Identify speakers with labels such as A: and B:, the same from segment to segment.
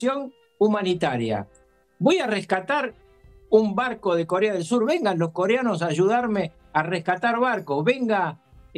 A: humanitaria. Voy a rescatar un barco de Corea del Sur. Vengan los coreanos a ayudarme a rescatar barcos. Venga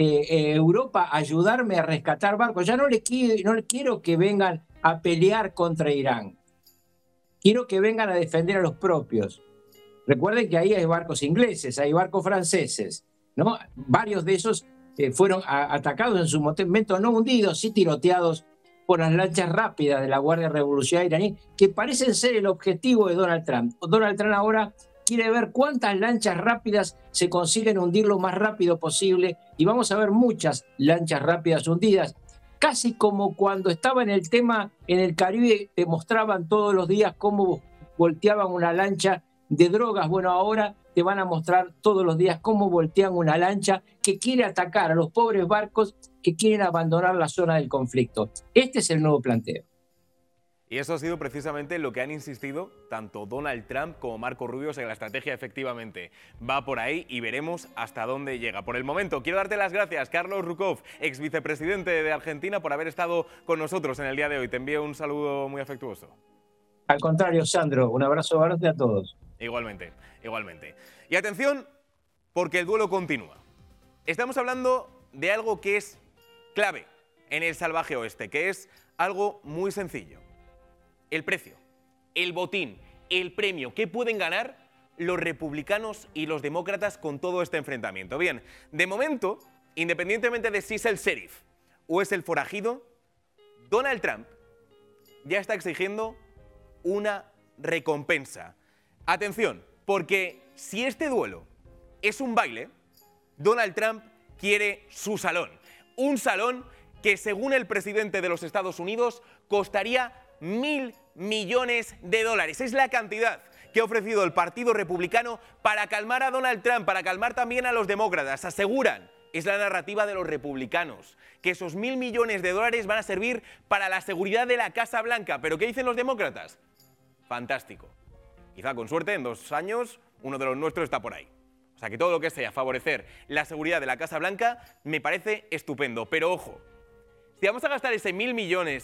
A: Europa a ayudarme a rescatar barcos. Ya no le quiero que vengan a pelear contra Irán. Quiero que vengan a defender a los propios. Recuerden que ahí hay barcos ingleses, hay barcos franceses, ¿no? Varios de esos fueron atacados en su momento, no hundidos, sí tiroteados por las lanchas rápidas de la Guardia Revolucionaria iraní, que parecen ser el objetivo de Donald Trump. Donald Trump ahora quiere ver cuántas lanchas rápidas se consiguen hundir lo más rápido posible, y vamos a ver muchas lanchas rápidas hundidas, casi como cuando estaba en el tema en el Caribe, te mostraban todos los días cómo volteaban una lancha de drogas. Bueno, ahora te van a mostrar todos los días cómo voltean una lancha que quiere atacar a los pobres barcos que quieren abandonar la zona del conflicto. Este es el nuevo planteo.
B: Y eso ha sido precisamente lo que han insistido tanto Donald Trump como Marco Rubio, en la estrategia efectivamente va por ahí y veremos hasta dónde llega. Por el momento, quiero darte las gracias, Carlos Rukov, ex vicepresidente de Argentina, por haber estado con nosotros en el día de hoy. Te envío un saludo muy afectuoso.
A: Al contrario, Sandro, un abrazo grande a todos.
B: Igualmente, igualmente. Y atención, porque el duelo continúa. Estamos hablando de algo que es clave en el salvaje oeste, que es algo muy sencillo. El precio, el botín, el premio. ¿Qué pueden ganar los republicanos y los demócratas con todo este enfrentamiento? Bien, de momento, independientemente de si es el sheriff o es el forajido, Donald Trump ya está exigiendo una recompensa. Atención, porque si este duelo es un baile, Donald Trump quiere su salón. Un salón que, según el presidente de los Estados Unidos, costaría $1.000 millones. Es la cantidad que ha ofrecido el Partido Republicano para calmar a Donald Trump, para calmar también a los demócratas. Aseguran, es la narrativa de los republicanos, que esos $1.000 millones van a servir para la seguridad de la Casa Blanca. ¿Pero qué dicen los demócratas? Fantástico. Quizá con suerte en 2 años uno de los nuestros está por ahí. O sea que todo lo que sea favorecer la seguridad de la Casa Blanca me parece estupendo. Pero ojo, si vamos a gastar esos $1.000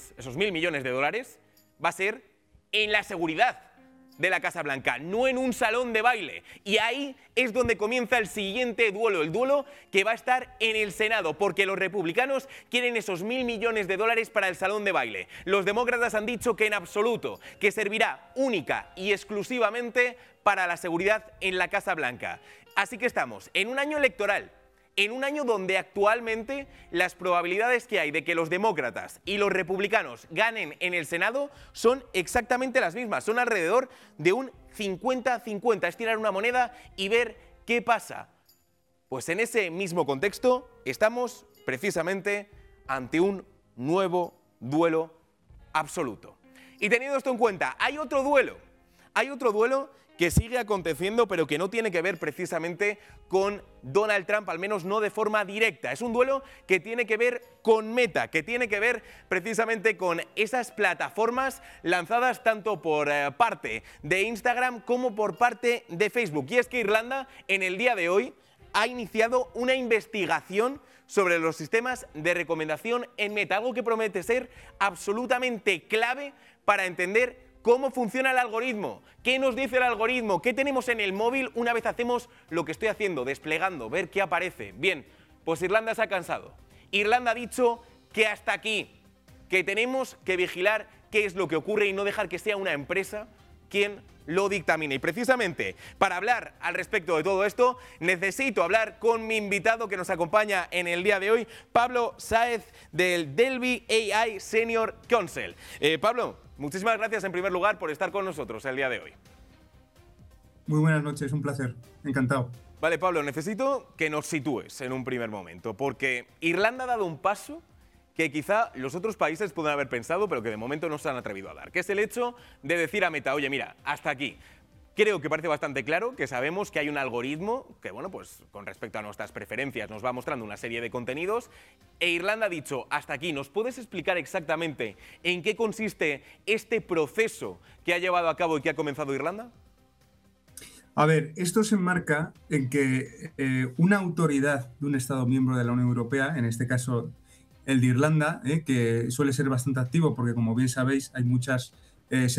B: millones, va a ser en la seguridad de la Casa Blanca, no en un salón de baile. Y ahí es donde comienza el siguiente duelo, el duelo que va a estar en el Senado, porque los republicanos quieren esos $1.000 millones para el salón de baile. Los demócratas han dicho que en absoluto, que servirá única y exclusivamente para la seguridad en la Casa Blanca. Así que estamos en un año electoral, en un año donde actualmente las probabilidades que hay de que los demócratas y los republicanos ganen en el Senado son exactamente las mismas, son alrededor de un 50-50, es tirar una moneda y ver qué pasa. Pues en ese mismo contexto estamos precisamente ante un nuevo duelo absoluto. Y teniendo esto en cuenta, hay otro duelo que sigue aconteciendo, pero que no tiene que ver precisamente con Donald Trump, al menos no de forma directa. Es un duelo que tiene que ver con Meta, que tiene que ver precisamente con esas plataformas lanzadas tanto por parte de Instagram como por parte de Facebook. Y es que Irlanda, en el día de hoy, ha iniciado una investigación sobre los sistemas de recomendación en Meta, algo que promete ser absolutamente clave para entender cómo funciona el algoritmo, qué nos dice el algoritmo, qué tenemos en el móvil una vez hacemos lo que estoy haciendo, desplegando, ver qué aparece. Bien, pues Irlanda se ha cansado. Irlanda ha dicho que hasta aquí, que tenemos que vigilar qué es lo que ocurre y no dejar que sea una empresa quien lo dictamine. Y precisamente para hablar al respecto de todo esto, necesito hablar con mi invitado que nos acompaña en el día de hoy, Pablo Sáez del Delphi AI Senior Counsel. Pablo, muchísimas gracias en primer lugar por estar con nosotros el día de hoy.
C: Muy buenas noches, un placer, encantado.
B: Vale, Pablo, necesito que nos sitúes en un primer momento, porque Irlanda ha dado un paso que quizá los otros países pueden haber pensado, pero que de momento no se han atrevido a dar, que es el hecho de decir a Meta, oye, mira, hasta aquí. Creo que parece bastante claro que sabemos que hay un algoritmo que, bueno, pues con respecto a nuestras preferencias nos va mostrando una serie de contenidos, e Irlanda ha dicho, hasta aquí. ¿Nos puedes explicar exactamente en qué consiste este proceso que ha llevado a cabo y que ha comenzado Irlanda?
C: A ver, esto se enmarca en que una autoridad de un Estado miembro de la Unión Europea, en este caso el de Irlanda, que suele ser bastante activo porque, como bien sabéis, hay muchas se